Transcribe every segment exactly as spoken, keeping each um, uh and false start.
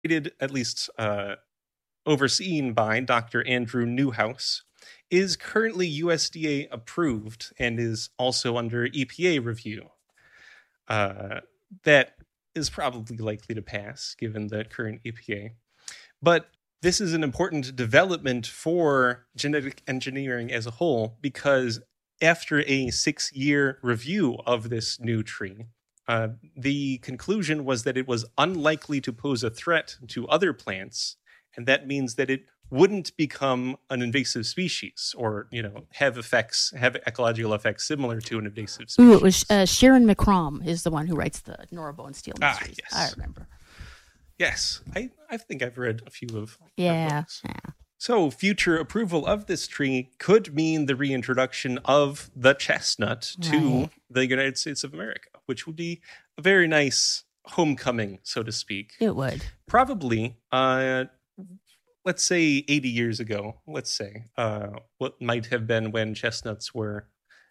at least uh, overseen by Doctor Andrew Newhouse, is currently U S D A approved and is also under E P A review. Uh, that is probably likely to pass given the current E P A. But this is an important development for genetic engineering as a whole, because after a six-year review of this new tree, uh, the conclusion was that it was unlikely to pose a threat to other plants, and that means that it wouldn't become an invasive species, or, you know, have effects, have ecological effects similar to an invasive species. Ooh, it was uh, Sharon McCrom is the one who writes the Nora Bonesteel mysteries. Ah, yes. I remember. Yes, I, I think I've read a few of yeah, her books. Yeah. So future approval of this tree could mean the reintroduction of the chestnut to Right. the United States of America, which would be a very nice homecoming, so to speak. It would. Probably, uh, let's say eighty years ago, let's say, uh, what might have been when chestnuts were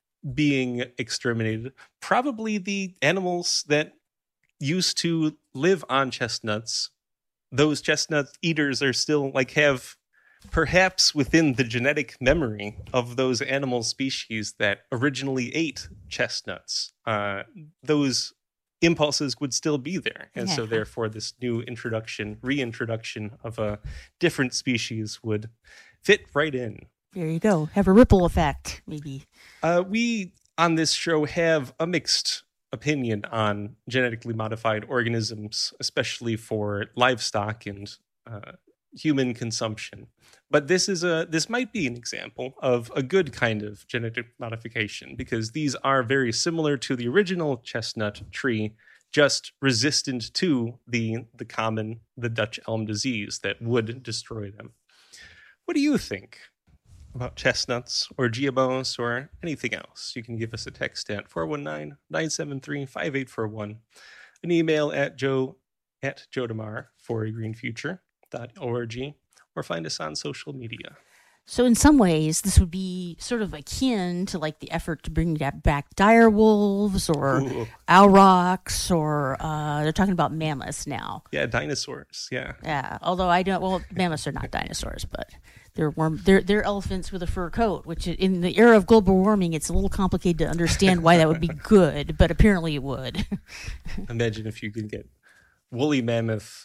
being exterminated. Probably the animals that used to live on chestnuts, those chestnut eaters are still like have perhaps within the genetic memory of those animal species that originally ate chestnuts, uh, those impulses would still be there. And Yeah. so therefore this new introduction, reintroduction of a different species would fit right in. There you go. Have a ripple effect, maybe. Uh, we on this show have a mixed opinion on genetically modified organisms, especially for livestock and uh, human consumption. But this is a this might be an example of a good kind of genetic modification, because these are very similar to the original chestnut tree, just resistant to the the common the Dutch elm disease that would destroy them. What do you think about chestnuts or G M Os or anything else? You can give us a text at four one nine, nine seven three, five eight four one, an email at joe at jodemar for a green future dot org, or find us on social media. So in some ways, this would be sort of akin to like the effort to bring back dire wolves or Ooh. aurochs, or uh, they're talking about mammoths now. Yeah, dinosaurs. Yeah. Yeah, although I don't. Well, mammoths are not dinosaurs, but they're worm. They're they're elephants with a fur coat. Which in the era of global warming, it's a little complicated to understand why that would be good, but apparently it would. Imagine if you could get woolly mammoth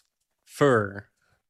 fur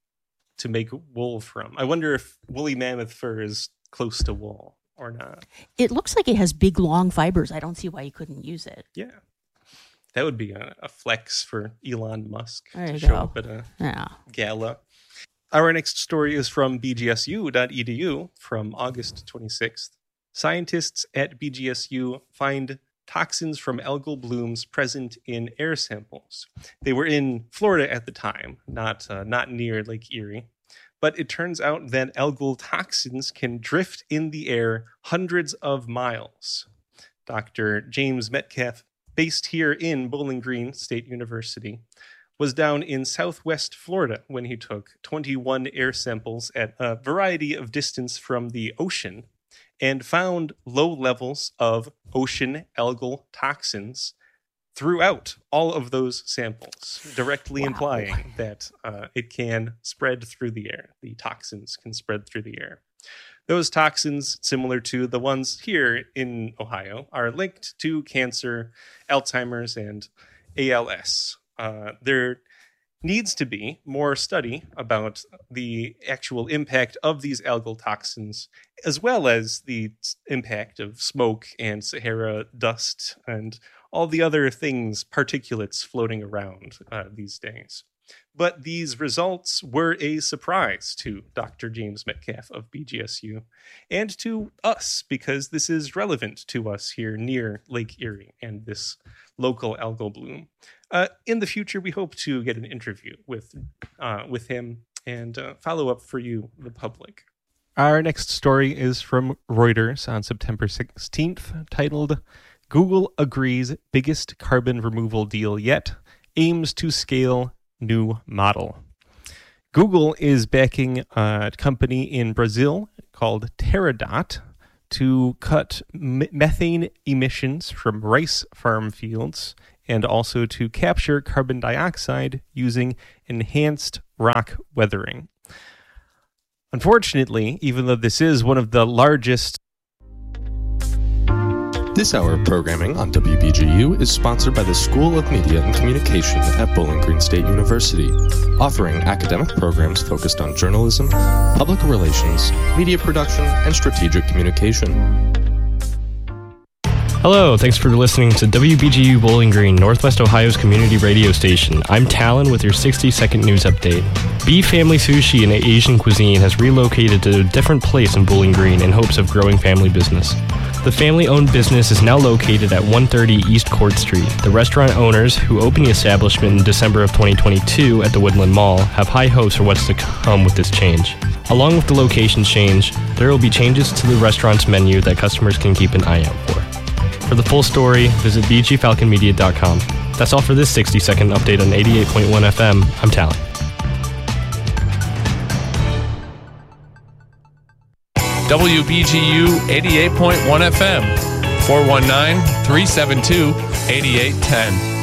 to make wool from. I wonder if woolly mammoth fur is close to wool or not. It looks like it has big, long fibers. I don't see why you couldn't use it. Yeah. That would be a, a flex for Elon Musk There to you show go. up at a Yeah. gala. Our next story is from b g s u dot e d u from August twenty-sixth. Scientists at B G S U find toxins from algal blooms present in air samples. They were in Florida at the time, not uh, not near Lake Erie. But it turns out that algal toxins can drift in the air hundreds of miles. Doctor James Metcalf, based here in Bowling Green State University, was down in southwest Florida when he took twenty-one air samples at a variety of distance from the ocean and found low levels of ocean algal toxins throughout all of those samples, directly Wow. implying that uh, it can spread through the air. The toxins can spread through the air. Those toxins, similar to the ones here in Ohio, are linked to cancer, Alzheimer's, and A L S. Uh, there needs to be more study about the actual impact of these algal toxins, as well as the impact of smoke and Sahara dust and all the other things, particulates floating around uh, these days. But these results were a surprise to Doctor James Metcalf of B G S U and to us, because this is relevant to us here near Lake Erie and this local algal bloom. Uh, in the future, we hope to get an interview with uh, with him and uh, follow up for you, the public. Our next story is from Reuters on September sixteenth, titled "Google Agrees Biggest Carbon Removal Deal Yet, Aims to Scale New Model." Google is backing a company in Brazil called Terradot to cut m- methane emissions from rice farm fields and also to capture carbon dioxide using enhanced rock weathering. Unfortunately, even though this is one of the largest... This hour of programming on W B G U is sponsored by the School of Media and Communication at Bowling Green State University, offering academic programs focused on journalism, public relations, media production, and strategic communication. Hello, thanks for listening to W B G U Bowling Green, Northwest Ohio's community radio station. I'm Talon with your sixty second news update. B Family Sushi and Asian Cuisine has relocated to a different place in Bowling Green in hopes of growing family business. The family-owned business is now located at one thirty East Court Street. The restaurant owners, who opened the establishment in December of twenty twenty-two at the Woodland Mall, have high hopes for what's to come with this change. Along with the location change, there will be changes to the restaurant's menu that customers can keep an eye out for. For the full story, visit b g falcon media dot com. That's all for this sixty second update on eighty-eight point one F M. I'm Talon. W B G U eighty-eight point one F M, four one nine, three seven two, eight eight one zero.